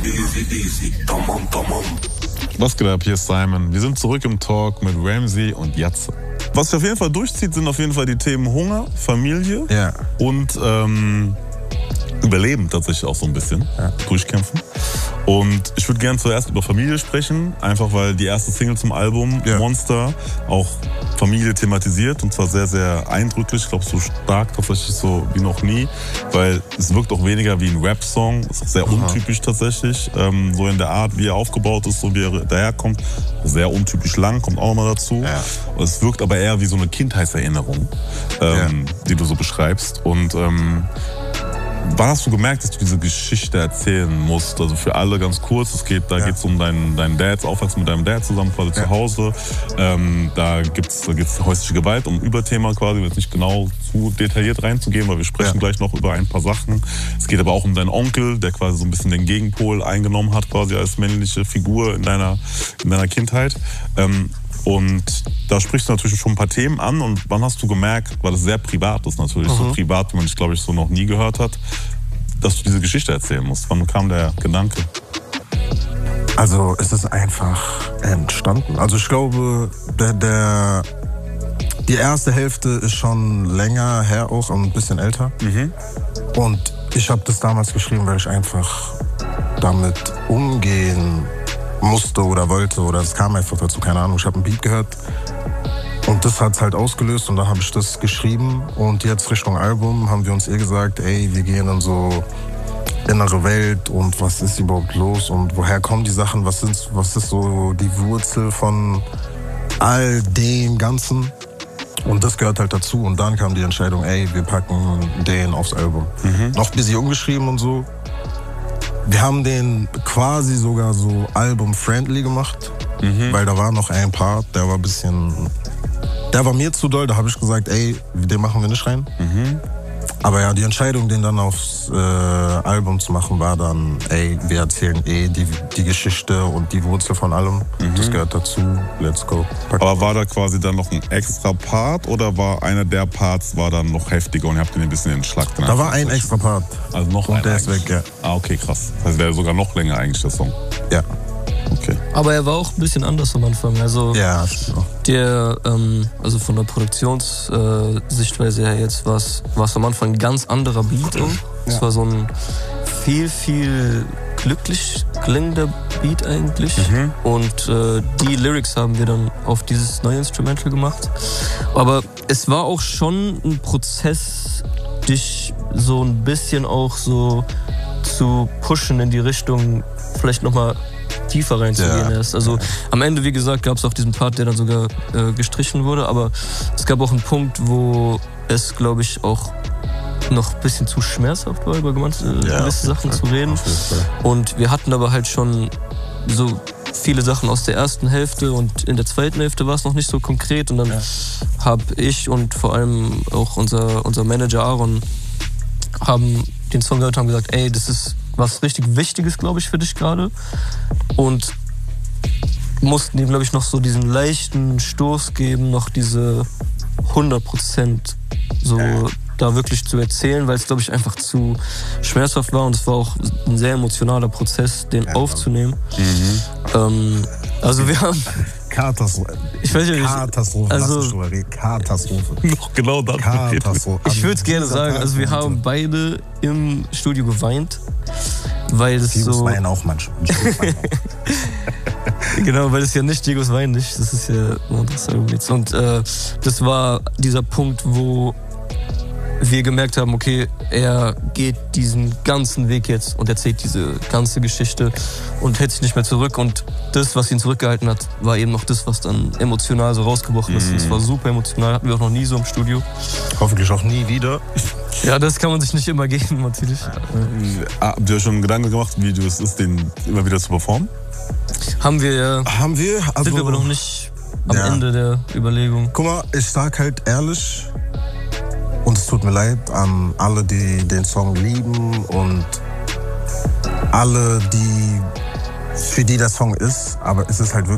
Was geht ab, hier ist Simon. Wir sind zurück im Talk mit Ramsey und Yatze. Was sich auf jeden Fall durchzieht, sind auf jeden Fall die Themen Hunger, Familie und Überleben tatsächlich auch so ein bisschen. Durchkämpfen. Und ich würde gerne zuerst über Familie sprechen, einfach weil die erste Single zum Album, Monster, auch Familie thematisiert und zwar sehr, sehr eindrücklich. Ich glaube, so stark tatsächlich so wie noch nie, weil es wirkt auch weniger wie ein Rap-Song. Es ist sehr untypisch tatsächlich, so in der Art, wie er aufgebaut ist, so wie er daherkommt. Sehr untypisch lang, kommt auch nochmal dazu. Und es wirkt aber eher wie so eine Kindheitserinnerung, die du so beschreibst. Und wann hast du gemerkt, dass du diese Geschichte erzählen musst? Also für alle ganz kurz, da geht es um deinen Dad, Aufwachsen mit deinem Dad zusammen quasi zu Hause. Da gibt's häusliche Gewalt, um Überthema quasi, jetzt nicht genau zu detailliert reinzugehen, weil wir sprechen gleich noch über ein paar Sachen. Es geht aber auch um deinen Onkel, der quasi so ein bisschen den Gegenpol eingenommen hat, quasi als männliche Figur in deiner Kindheit. Und da sprichst du natürlich schon ein paar Themen an. Und wann hast du gemerkt, weil das sehr privat ist natürlich, so privat, wie man dich, glaube ich, so noch nie gehört hat, dass du diese Geschichte erzählen musst? Wann kam der Gedanke? Also es ist einfach entstanden. Also ich glaube, die erste Hälfte ist schon länger her auch, ein bisschen älter. Und ich habe das damals geschrieben, weil ich einfach damit umgehen musste oder wollte oder es kam einfach dazu, keine Ahnung. Ich habe einen Beat gehört und das hat es halt ausgelöst und dann habe ich das geschrieben und jetzt Richtung Album haben wir uns gesagt, ey, wir gehen in so innere Welt und was ist überhaupt los und woher kommen die Sachen, was ist so die Wurzel von all dem Ganzen und das gehört halt dazu und dann kam die Entscheidung, ey, wir packen den aufs Album. Noch ein bisschen umgeschrieben und so. Wir haben den quasi sogar so album-friendly gemacht, weil da war noch ein Part, der war mir zu doll, da habe ich gesagt, ey, den machen wir nicht rein. Aber ja, die Entscheidung, den dann aufs Album zu machen, war dann, ey, wir erzählen die Geschichte und die Wurzel von allem. Das gehört dazu, let's go. Aber war da quasi dann noch ein extra Part oder war einer der Parts dann noch heftiger und ihr habt den ein bisschen entschlackt? Da war ein extra Part. Also noch und der ist weg, ja. Ah, okay, krass. Das heißt, der wäre sogar noch länger eigentlich, der Song. Ja. Okay. Aber er war auch ein bisschen anders am Anfang. Also also von der Produktionssichtweise her jetzt war es am Anfang ein ganz anderer Beat auch. Es war so ein viel, viel glücklich klingender Beat eigentlich. Und die Lyrics haben wir dann auf dieses neue Instrumental gemacht. Aber es war auch schon ein Prozess, dich so ein bisschen auch so zu pushen in die Richtung, vielleicht nochmal tiefer reinzugehen erst. Also am Ende, wie gesagt, gab es auch diesen Part, der dann sogar gestrichen wurde, aber es gab auch einen Punkt, wo es, glaube ich, auch noch ein bisschen zu schmerzhaft war, über gewisse Sachen zu reden. Und wir hatten aber halt schon so viele Sachen aus der ersten Hälfte und in der zweiten Hälfte war es noch nicht so konkret und dann habe ich und vor allem auch unser Manager Aaron haben den Song gehört und haben gesagt, ey, das ist was richtig Wichtiges, glaube ich, für dich gerade. Und mussten ihm, glaube ich, noch so diesen leichten Stoß geben, noch diese 100% so da wirklich zu erzählen, weil es, glaube ich, einfach zu schmerzhaft war und es war auch ein sehr emotionaler Prozess, den aufzunehmen. Also wir haben... Katastrophe. Ich weiß nicht, Katastrophe. Also, Katastrophe. Noch genau das. Katastrophe. Ich würde es gerne sagen, also wir haben beide im Studio geweint, weil es so... Weinen auch manchmal. Genau, weil es ja nicht Diegos Wein nicht, das ist ja ein anderes Album jetzt. Und das war dieser Punkt, wo wir gemerkt haben, okay, er geht diesen ganzen Weg jetzt und erzählt diese ganze Geschichte und hält sich nicht mehr zurück. Und das, was ihn zurückgehalten hat, war eben noch das, was dann emotional so rausgebrochen ist. Es war super emotional, hatten wir auch noch nie so im Studio. Hoffentlich auch nie wieder. Ja, das kann man sich nicht immer geben, natürlich. Habt ihr euch schon Gedanken gemacht, wie es ist, den immer wieder zu performen? Haben wir ja. Haben wir? Also, sind wir aber noch nicht am Ende der Überlegung. Guck mal, ich sag halt ehrlich, und es tut mir leid an alle, die den Song lieben und alle, für die der Song ist, aber es ist halt wirklich